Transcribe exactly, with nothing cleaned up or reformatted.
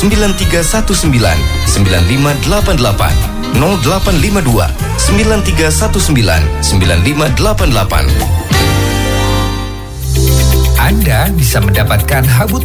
sembilan tiga satu sembilan sembilan lima delapan delapan, nol delapan lima dua sembilan tiga satu sembilan sembilan lima delapan delapan. Anda bisa mendapatkan Habut